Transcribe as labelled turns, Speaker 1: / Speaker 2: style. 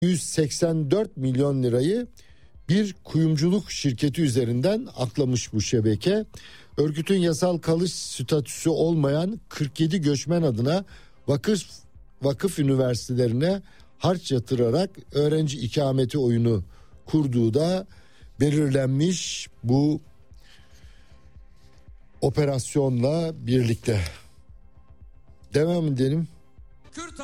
Speaker 1: 184 milyon lirayı bir kuyumculuk şirketi üzerinden aklamış bu şebeke. Örgütün yasal kalış statüsü olmayan 47 göçmen adına vakıf üniversitelerine harç yatırarak öğrenci ikameti oyunu kurduğu da belirlenmiş bu operasyonla birlikte. Devam edelim.